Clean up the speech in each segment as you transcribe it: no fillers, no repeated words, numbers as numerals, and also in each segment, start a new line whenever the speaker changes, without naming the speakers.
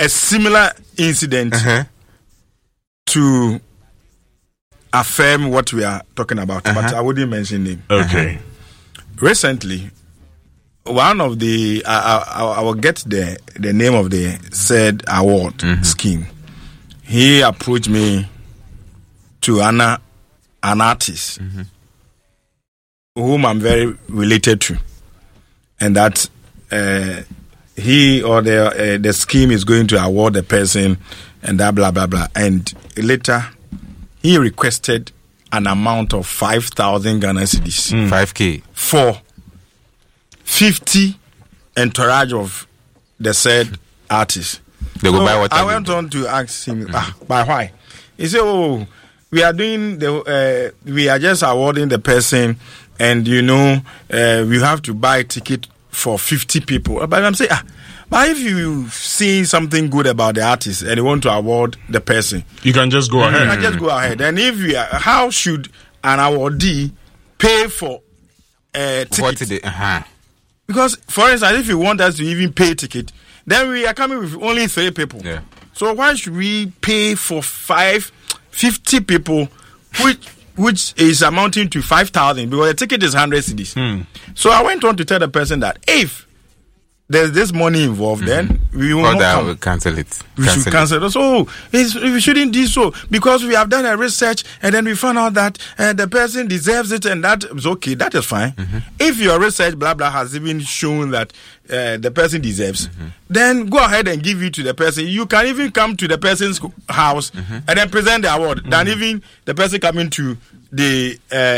a similar incident to affirm what we are talking about, but I wouldn't mention him.
Okay.
Recently, one of the I will get the name of the said award scheme. He approached me to an artist whom I'm very related to, and that he or the scheme is going to award the person, and that blah blah blah. And later, he requested an amount of 5,000 Ghana cedis,
5K
for 50 entourage of the said artist.
They will buy what
I went on to ask him, by why? He said, "Oh, we are doing we are just awarding the person, and we have to buy a ticket for 50 people." But I'm saying, but if you see something good about the artist and you want to award the person,
you can just go ahead.
You can just go ahead. And if how should an awardee pay for a ticket? Because, for instance, if you want us to even pay a ticket, then we are coming with only 3 people.
Yeah.
So why should we pay for 50 people, which is amounting to 5,000? Because the ticket is 100 cedis. So I went on to tell the person that if there's this money involved, then we will not come.
Cancel it.
We should cancel it. So we shouldn't do so, because we have done a research and then we found out that the person deserves it, and that is okay. That is fine. If your research blah blah has even shown that the person deserves, then go ahead and give it to the person. You can even come to the person's house and then present the award than even the person coming to the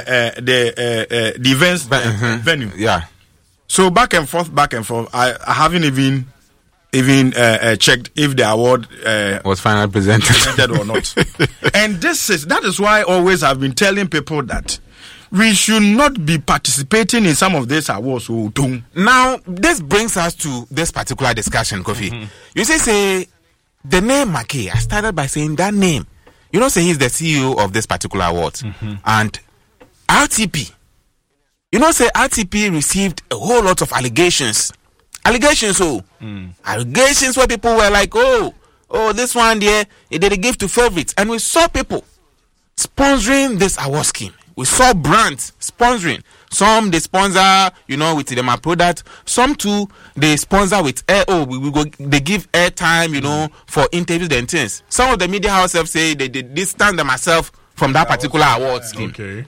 events venue.
Yeah.
So back and forth. I haven't even checked if the award
was finally presented
or not. And that is why always I've been telling people that we should not be participating in some of these awards.
Now, this brings us to this particular discussion, Kofi. You say the name Mackay. I started by saying that name. Say he's the CEO of this particular award, and RTP. Say RTP received a whole lot of allegations. Allegations where people were like, oh, this one there, they did a gift to favorites. And we saw people sponsoring this award scheme. We saw brands sponsoring. Some they sponsor, with them product. Some too, they sponsor with they give airtime, for interviews and things. Some of the media houses have said they distance themselves from that particular award scheme.
Okay.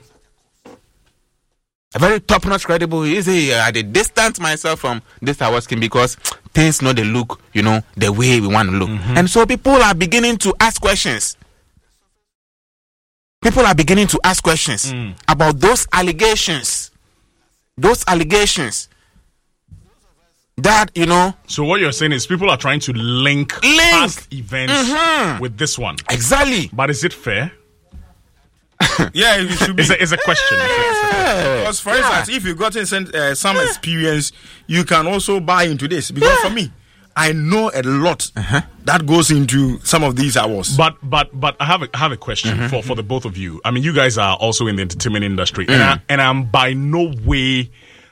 A very top-notch credible. He say, I distance myself from this award scheme because things they look, the way we want to look. And so people are beginning to ask questions. People are beginning to ask questions about those allegations. Those allegations that,
So what you're saying is people are trying to link past events with this one.
Exactly.
But is it fair?
Yeah, it should be.
It's a question.
Because, for instance, if you've gotten some experience, you can also buy into this. Because for me, I know a lot that goes into some of these awards.
But I have a question for the both of you. I mean, you guys are also in the entertainment industry, and I'm by no way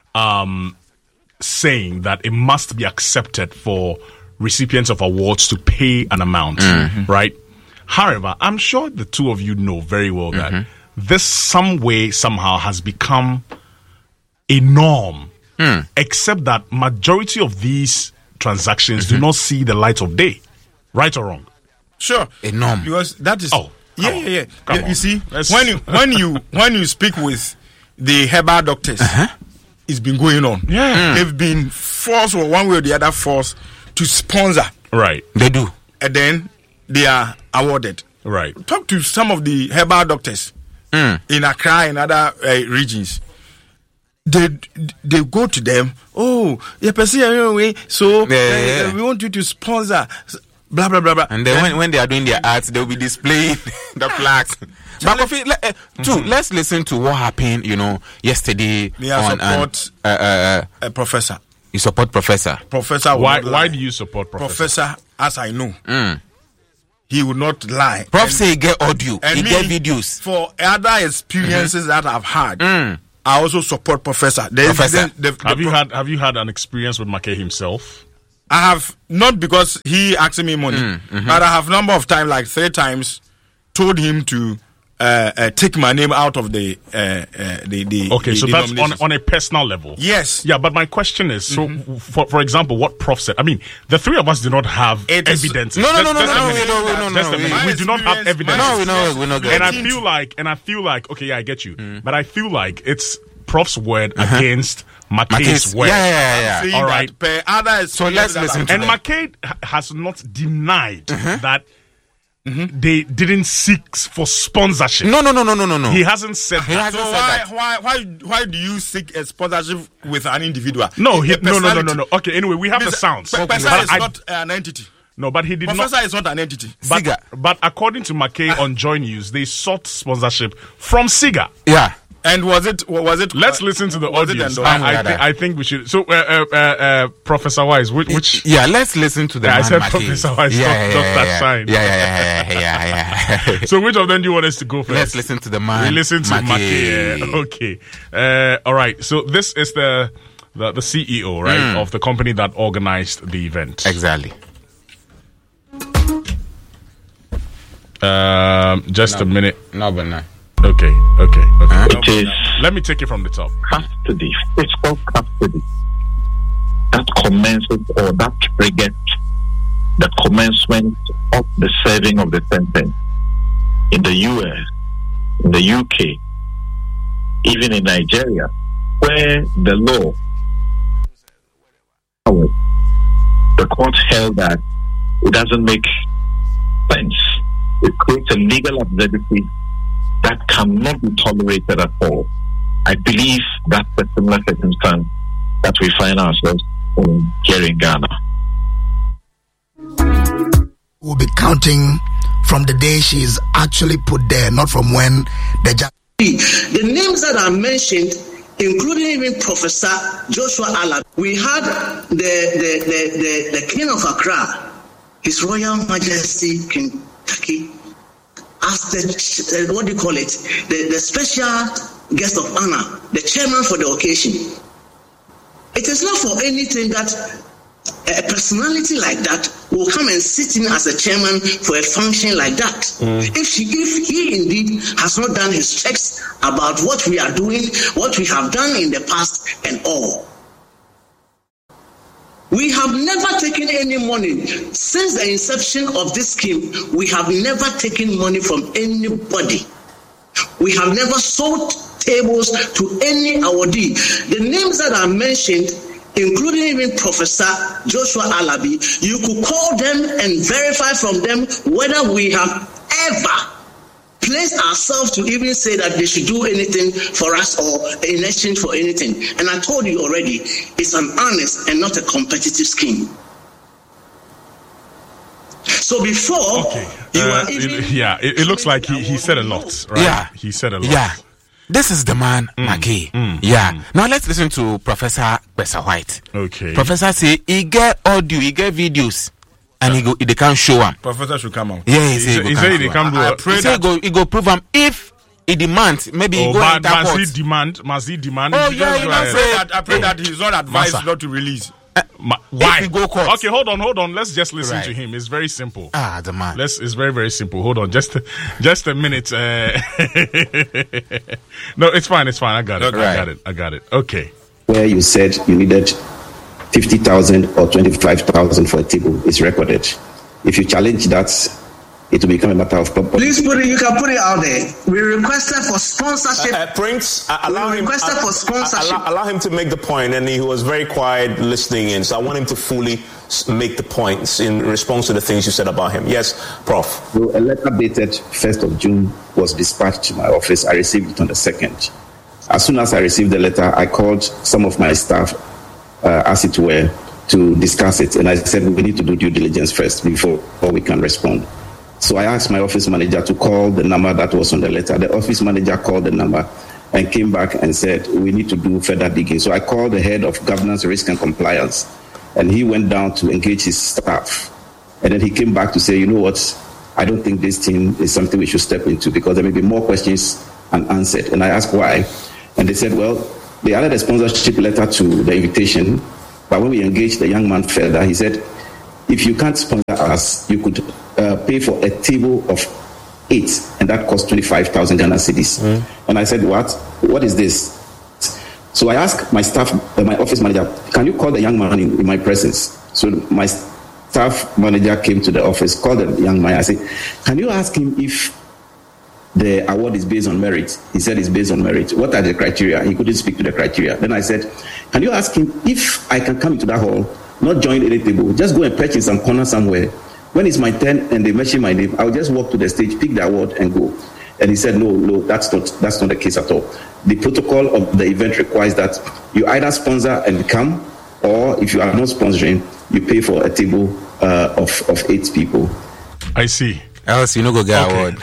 saying that it must be accepted for recipients of awards to pay an amount, right? However, I'm sure the two of you know very well that this some way, somehow has become a norm, except that majority of these transactions do not see the light of day. Right or wrong?
Sure.
A norm.
Because that is... Yeah. You see,
Let's...
when you speak with the herbal doctors, it's been going on.
Yeah.
They've been forced, or one way or the other, forced to sponsor.
Right.
They do.
And then they are awarded.
Right.
Talk to some of the herbal doctors in Accra and other regions. They go to them. Oh, so we want you to sponsor. Blah blah blah blah.
And then when they are doing their arts, they'll be displaying the flags. But let's listen to what happened. Yesterday.
Support a professor.
You support Professor.
Professor.
Why do you support
Professor? As I know. He would not lie.
Prof say he get audio, he get videos.
For other experiences that I've had, I also support Professor.
Professor.
Have you had an experience with Mackay himself?
I have, not because he asked me money, but I have number of times, like 3 times, told him to take my name out of the
Okay, so that's on a personal level.
Yes.
Yeah, but my question is, so for example, what Prof said. I mean, the 3 of us do not have evidence.
No.
We do not have evidence.
No, we're not.
And I feel like, okay, yeah, I get you, but I feel like it's Prof's word against McKay's word.
Yeah.
See,
all right.
So let's listen to
and
them.
McKay has not denied that they didn't seek for sponsorship.
No.
He hasn't said that.
So why do you seek a sponsorship with an individual?
No. Okay, anyway, we have the sounds.
Professor is not an entity.
No, but he did
Professor is not an entity.
But according to McKay on Joy News, they sought sponsorship from SIGA.
Yeah.
And was it?
Let's listen to the audience. I think we should. So, Professor Wise, which?
Yeah, let's listen to the.
I said
McKay.
Professor Wise. Not Shine.
Yeah.
So, which of them do you want us to go first?
Let's listen to the man.
We listen to McKay. Okay. All right. So this is the CEO, right, of the company that organized the event.
Exactly.
Just a minute.
No, but no.
Okay.
It is
Let me take it from the top.
custody, fiscal custody, that commences or that triggers the commencement of the serving of the sentence in the US, in the UK, even in Nigeria, where the law, the court held that it doesn't make sense. It creates a legal absurdity that cannot be tolerated at all. I believe that's the similar circumstance that we find ourselves in here in Ghana.
We'll be counting from the day she is actually put there, not from when the
names that are mentioned, including even Professor Joshua Alabi. We had the King of Accra, His Royal Majesty King Taki, as the special guest of honor, the chairman for the occasion. It is not for anything that a personality like that will come and sit in as a chairman for a function like that. If he indeed has not done his checks about what we are doing, what we have done in the past and all. We have never taken any money since the inception of this scheme. We have never taken money from anybody. We have never sold tables to any awardee. The names that are mentioned, including even Professor Joshua Alabi, you could call them and verify from them whether we have ever placed ourselves to even say that they should do anything for us or in exchange for anything. And I told you already, it's an honest and not a competitive scheme. So before,
it looks like he said a lot, right?
Yeah,
he said a lot.
Yeah, this is the man, McKay. Now let's listen to Professor Bessa White.
Okay,
Professor say he get audio, he get videos, and they can't show him.
Professor should come out.
Yeah,
he said he can't do it.
He said he go prove him if he demands. Maybe he go enter court.
Must he demand?
Oh yeah,
I pray that he's not advised not to release.
Why?
If he go court.
Okay, hold on. Let's just listen to him. It's very simple.
The man.
It's very, very simple. Hold on, just a minute. No, it's fine. I got it.
Right.
I got it. Okay.
Where you said you needed 50,000 or 25,000 for a table is recorded. If you challenge that, it will become a matter of public.
Please you can put it out there. We requested for sponsorship.
Prince, allow him to make the point, and he was very quiet listening in. So I want him to fully make the points in response to the things you said about him. Yes, Prof.
So a letter dated 1st of June was dispatched to my office. I received it on the 2nd. As soon as I received the letter, I called some of my staff, as it were, to discuss it. And I said, we need to do due diligence first before we can respond. So I asked my office manager to call the number that was on the letter. The office manager called the number and came back and said, we need to do further digging. So I called the head of governance, risk and compliance, and he went down to engage his staff. And then he came back to say, you know what, I don't think this thing is something we should step into because there may be more questions unanswered. And I asked why. And they said, well, they added a sponsorship letter to the invitation But when we engaged the young man further, he said, if you can't sponsor us, you could pay for a table of 8, and that cost 25,000 Ghana cedis. And I said, what is this? So I asked my staff, my office manager, can you call the young man in my presence? So my staff manager came to the office, called the young man. I said, can you ask him if the award is based on merit? He said it's based on merit. What are the criteria? He couldn't speak to the criteria. Then I said, can you ask him if I can come into that hall, not join any table, just go and perch in some corner somewhere. When it's my turn and they mention my name, I'll just walk to the stage, pick the award and go. And he said, no, that's not the case at all. The protocol of the event requires that you either sponsor and come, or if you are not sponsoring, you pay for a table of 8 people.
I see.
Else you no go get award.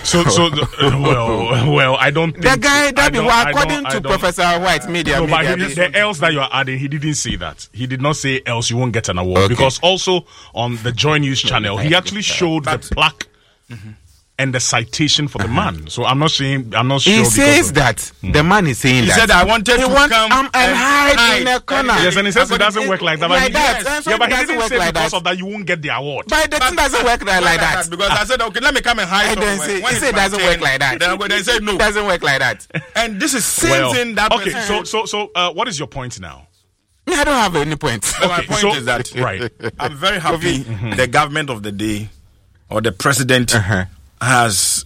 Well, I don't think
the guy according to Professor White media.
No, but the else that you are adding, he didn't say that. He did not say else you won't get an award, because also on the Joy News channel, he actually showed the plaque and the citation for the man. So I'm not sure.
He says that the man is saying that.
He said I wanted to come
and hide in a corner.
Yes, and he says it doesn't work like that. But he didn't say
like
because of that you won't get the award.
But the thing doesn't work like that.
Because I said, okay, let me come and hide.
He said it doesn't work like that.
They said no.
It doesn't work like that.
And this is same that.
Okay, so what is your point now?
I don't have any point.
My point is that I'm very happy the government of the day or the president has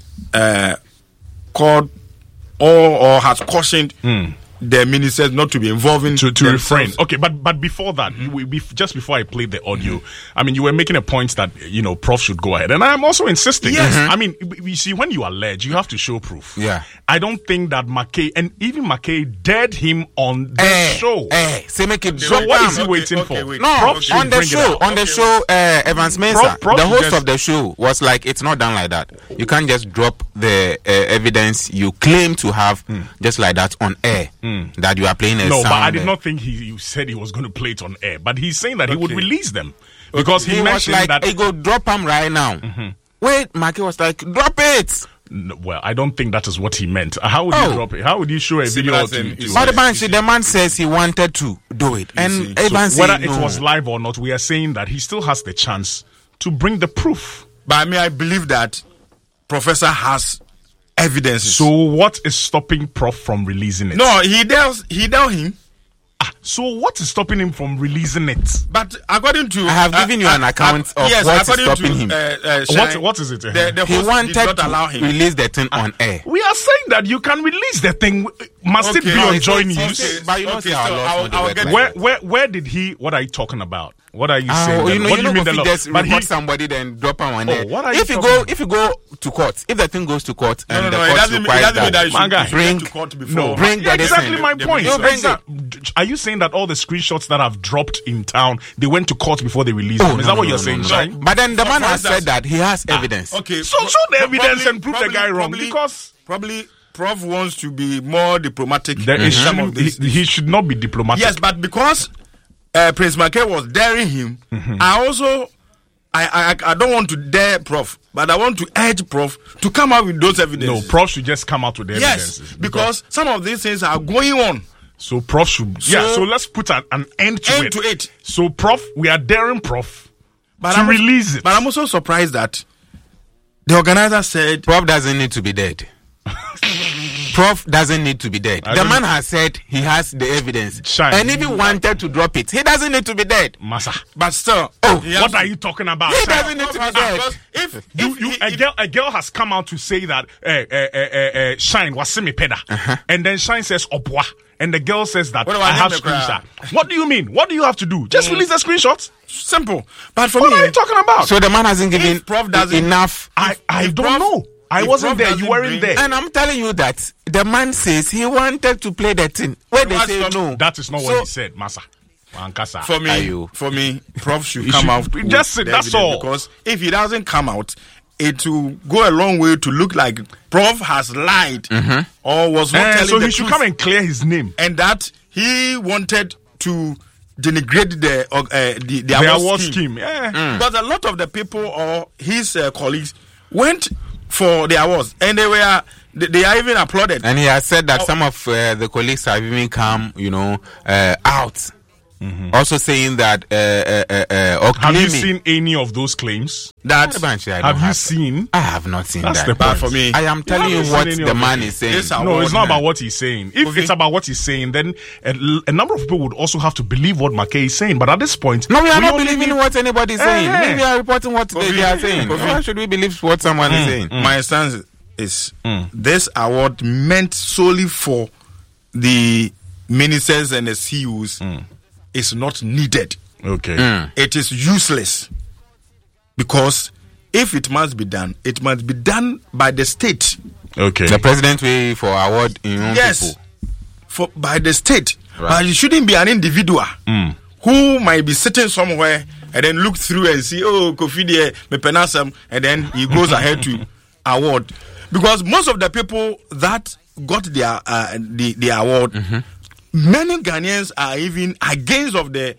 called or has cautioned the ministers not to be involving
to refrain. Okay, but before that, just before I played the audio, I mean, you were making a point that Prof should go ahead, and I'm also insisting.
Yes,
I mean, you see, when you allege, you have to show proof.
Yeah,
I don't think that McKay and even McKay dared him on the show.
So
what is he waiting for?
No, on the show, Evans Mensah, the host of the show was like, it's not done like that. You can't just drop the evidence you claim to have just like that on air. That you are playing a
no,
sound.
But I did not think he said he was going to play it on air. But he's saying that he would release them because he mentioned
was like,
that
he go drop them right now. Wait, Marky was like, drop it.
No, well, I don't think that is what he meant. How would you drop it? How would you show a video to
but the man says he wanted to do it, and Evans
whether it was live or not, we are saying that he still has the chance to bring the proof.
But I mean, I believe that Professor has evidence.
So what is stopping Prof from releasing it?
No, he dealt him.
So what is stopping him from releasing it?
But according to
I have given you an account of what is stopping him.
What is it?
He wanted to release the thing on air.
We are saying that you can release the thing. Must it be on Joy News?
But you don't see our laws.
Where did he? What are you talking about? What are you saying?
What do you mean the law? Just report somebody, then drop him on there. If you go to court, if the thing goes to court and the court requires that, bring the
exactly my point. Are you saying that all the screenshots that have dropped in town, they went to court before they released them? Is that what you're saying, Shine?
But then the man has said that he has evidence.
Okay,
so show the evidence and prove the guy wrong, because
probably Prof wants to be more diplomatic.
He should not be diplomatic.
Yes, but because Prince McKay was daring him, I don't want to dare Prof, but I want to urge Prof to come out with those evidences.
No, Prof should just come out with the evidence.
Yes, because some of these things are going on.
So Prof should... So let's put an end to it. So Prof, we are daring Prof to release it.
But I'm also surprised that the organizer said...
Prof doesn't need to be dead. Prof doesn't need to be dead. The man has said he has the evidence. And if he wanted to drop it, he doesn't need to be dead.
Massa.
But still...
what are you talking about?
He doesn't need to be dead.
A girl has come out to say that Shine was semi-peda. And then Shine says, Opwa. And the girl says that I have screenshot. What do you mean? What do you have to do? Just release the screenshots.
Simple. But for
what are you talking about?
So the man hasn't given enough.
I don't know. I wasn't there. You weren't there.
And I'm telling you that the man says he wanted to play that thing. When they say no.
That is not what he said, Massa.
For me, Prof should come out.
Just say that's all.
Because if he doesn't come out, it will go a long way to look like Prof has lied or was not telling the truth.
So he should come and clear his name.
And that he wanted to denigrate the
award scheme.
Because a lot of the people or his colleagues went for the awards, and they are even applauded.
And he has said that some of the colleagues have even come, out also saying that
have you seen any of those claims?
Have you
seen?
I have not seen
That's
that.
the point.
For me,
I am telling you what the man is saying.
No, it's not about what he's saying. If it's about what he's saying, then a number of people would also have to believe what Mackay is saying. But at this point,
no, we are not believing what anybody is saying. We are reporting what they are saying. Why should we believe what someone is saying?
My stance is this award meant solely for the ministers and the CEOs is not needed.
Okay.
It is useless because if it must be done, it must be done by the state.
Okay.
The president will for award in own people.
By the state.
Right.
But it shouldn't be an individual who might be sitting somewhere and then look through and see, oh, Kofi de me penasam, and then he goes ahead to award. Because most of the people that got their the award, many Ghanaians are even against of the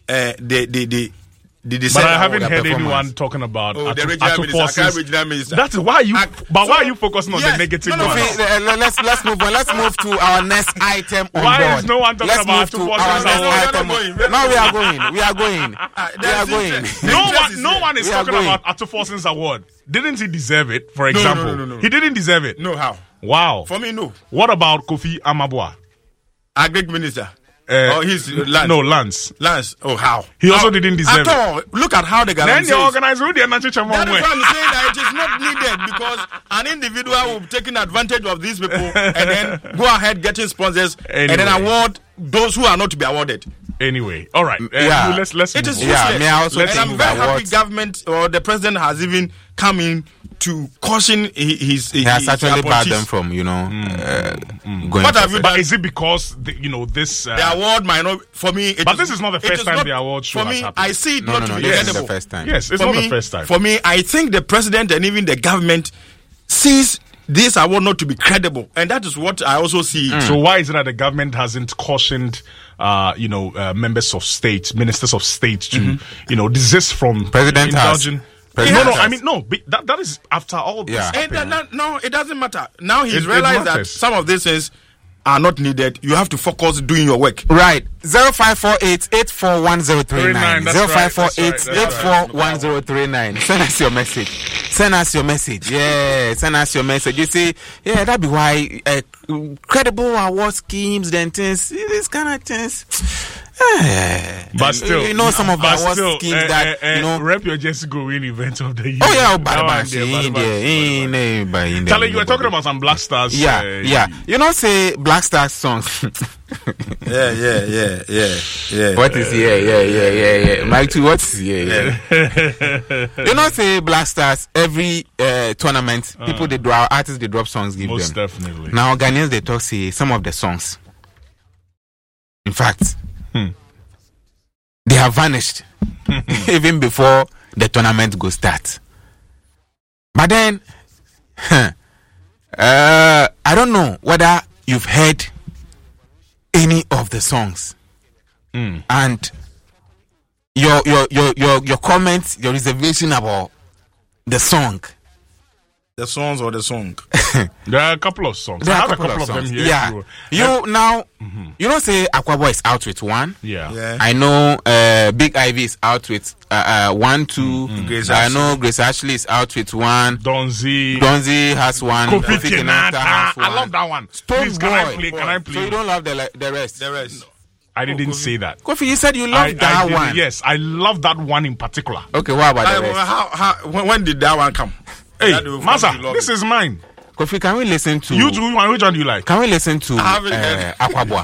but I haven't heard anyone talking about
the regional minister.
That's why you. Why are you focusing on the negative one?
Let's move on. Let's move to our next item.
Why is no one talking about Atu Forson's award?
No, we are going.
No one is talking about Atu Forson's award. Didn't he deserve it? For example,
no.
He didn't deserve it.
No, how?
Wow.
For me, no.
What about Kofi Amabwa?
Agric minister. He's Lance.
No, Lance.
Oh, how?
He also didn't deserve
it. Look at how the Ghanaians.
Then you organize Rudy and
That is why I'm saying that it is not needed because an individual will be taking advantage of these people and then go ahead getting sponsors and then award those who are not to be awarded.
Anyway, all right. Let's
it is
move.
useless.
May I also
and I'm very happy government or the president has even come in to caution his
he has actually barred them from going.
What have you done?
But is it because this
the award might not for me?
But this is not the first time the award show
for me.
Has happened.
I see it not to be
this
credible.
is the first time.
Yes, it's not the first time.
For me, I think the president and even the government sees this award not to be credible, and that is what I also see.
So why is it that the government hasn't cautioned, members of state, ministers of state to, desist from
President
indulging?
No.
That is after all this.
Yeah. No, it doesn't matter. Now he's realized that some of these things are not needed. You have to focus doing your work.
Right. 0548-841039. 0548-841039. Send us your message. Yeah, send us your message. You see, that'd be why credible award schemes, then things, this kind of things.
But still,
some of the award schemes that
Rep Your Jesse go win event of the year.
Oh yeah,
Charlie, you were talking about some Black Stars.
Yeah. Say Black Stars songs.
Yeah.
What is yeah? Mike too, what is yeah? Say Black Stars every tournament. People artists they drop songs, give
most
them.
Definitely.
Now Ghanaians they talk say some of the songs. In fact, they have vanished even before the tournament go start. But then, I don't know whether you've heard any of the songs and your comments, your reservation about the song.
The songs or the song?
There are a couple of songs. I have a couple of them here.
Yeah. Say Aquaboy is out with one.
Yeah.
I know Big Ivy is out with 1, 2. I know Grace Ashley is out with 1.
Donzi
has 1.
Kofi Kenata has 1. I love that one.
Please,
can I play?
So you don't love the rest?
The rest.
I didn't say that.
Kofi, you said you loved that one.
Yes, I love that one in particular.
Okay, what about the rest?
When did that one come?
Hey, Masa, this is mine.
Kofi, can we listen to
you two? Which one do you like?
Can we listen to Aquaboy?